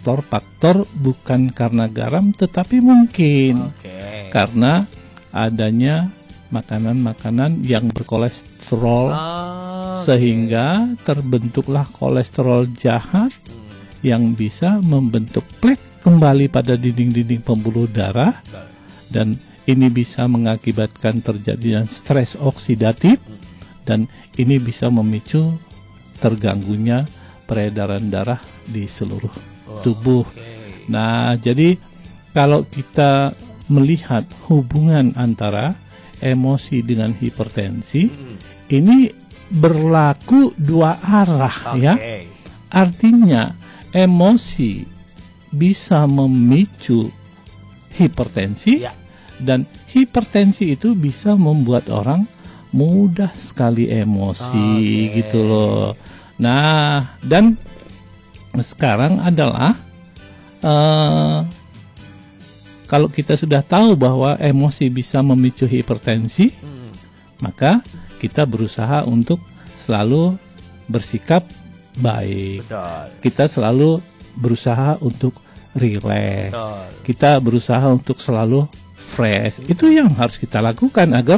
faktor-faktor bukan karena garam, tetapi mungkin karena adanya makanan-makanan yang berkolesterol, sehingga terbentuklah kolesterol jahat yang bisa membentuk plak kembali pada dinding-dinding pembuluh darah, dan ini bisa mengakibatkan terjadinya stres oksidatif, dan ini bisa memicu terganggunya peredaran darah di seluruh tubuh. Nah, jadi kalau kita melihat hubungan antara emosi dengan hipertensi, ini berlaku dua arah, ya. Artinya emosi bisa memicu hipertensi, dan hipertensi itu bisa membuat orang mudah sekali emosi, gitu loh. Nah, dan sekarang adalah kalau kita sudah tahu bahwa emosi bisa memicu hipertensi, maka kita berusaha untuk selalu bersikap baik. Kita selalu berusaha untuk relax. Kita berusaha untuk selalu fresh. Itu yang harus kita lakukan agar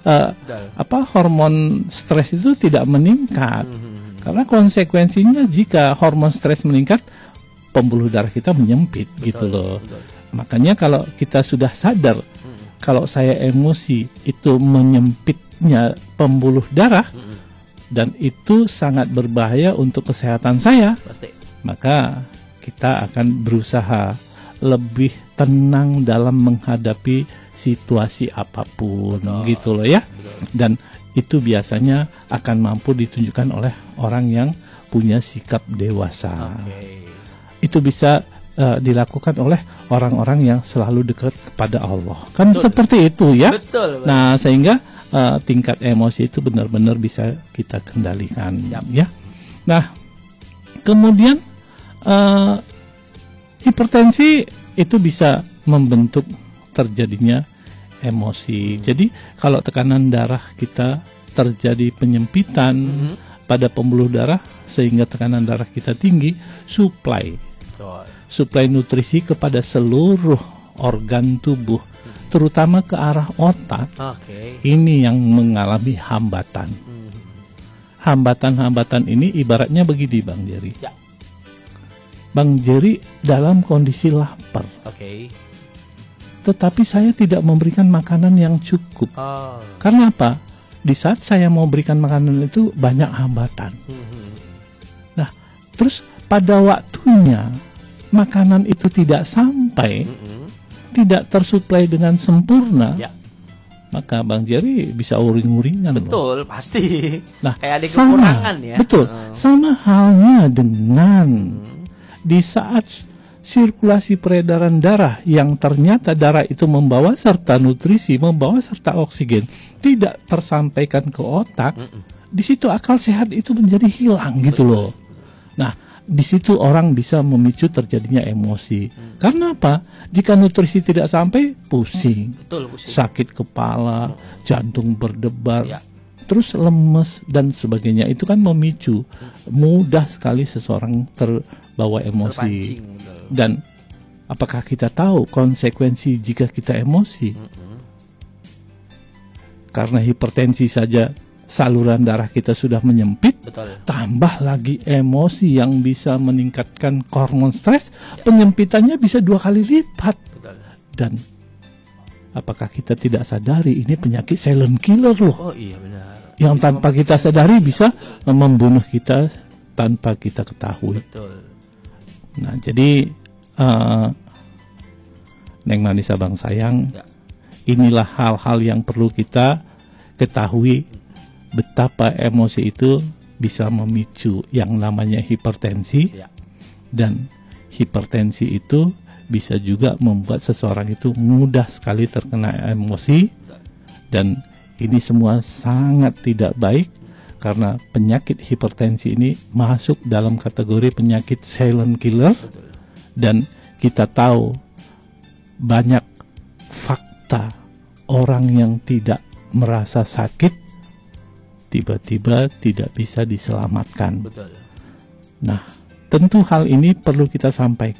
hormon stres itu tidak meningkat. Karena konsekuensinya jika hormon stres meningkat, pembuluh darah kita menyempit, gitu loh. Makanya kalau kita sudah sadar kalau saya emosi itu menyempitnya pembuluh darah, dan itu sangat berbahaya untuk kesehatan saya, maka kita akan berusaha lebih tenang dalam menghadapi situasi apapun, gitu loh, ya. Dan itu biasanya akan mampu ditunjukkan oleh orang yang punya sikap dewasa. Itu bisa dilakukan oleh orang-orang yang selalu dekat kepada Allah. Kan seperti itu, ya. Nah, sehingga tingkat emosi itu benar-benar bisa kita kendalikan, ya. Nah, kemudian hipertensi itu bisa membentuk terjadinya emosi. Jadi kalau tekanan darah kita terjadi penyempitan pada pembuluh darah sehingga tekanan darah kita tinggi, suplai nutrisi kepada seluruh organ tubuh, terutama ke arah otak, ini yang mengalami hambatan. Hambatan-hambatan ini ibaratnya begini, Bang Jerry. Bang Jerry dalam kondisi lapar, tetapi saya tidak memberikan makanan yang cukup. Karena apa? Di saat saya mau berikan makanan itu banyak hambatan. Nah, terus pada waktunya makanan itu tidak sampai, tidak tersuplai dengan sempurna, maka Bang Jerry bisa uring-uringan. Betul, pasti. Nah, kayak ada kekurangan, ya. Betul, sama halnya dengan di saat sirkulasi peredaran darah yang ternyata darah itu membawa serta nutrisi, membawa serta oksigen, tidak tersampaikan ke otak, di situ akal sehat itu menjadi hilang, gitu loh. Nah, di situ orang bisa memicu terjadinya emosi. Karena apa? Jika nutrisi tidak sampai, pusing, sakit kepala, jantung berdebar, terus lemes dan sebagainya. Itu kan memicu mudah sekali seseorang terbawa emosi. Dan apakah kita tahu konsekuensi jika kita emosi? Karena hipertensi saja saluran darah kita sudah menyempit, tambah lagi emosi yang bisa meningkatkan hormon stres, penyempitannya bisa 2 kali lipat. Dan apakah kita tidak sadari ini penyakit silent killer loh? Yang tanpa kita sadari bisa membunuh kita tanpa kita ketahui. Nah, jadi Neng Manisa Bang Sayang, inilah hal-hal yang perlu kita ketahui, betapa emosi itu bisa memicu yang namanya hipertensi, dan hipertensi itu bisa juga membuat seseorang itu mudah sekali terkena emosi, dan ini semua sangat tidak baik karena penyakit hipertensi ini masuk dalam kategori penyakit silent killer. Dan kita tahu banyak fakta orang yang tidak merasa sakit tiba-tiba tidak bisa diselamatkan. Nah, tentu hal ini perlu kita sampaikan.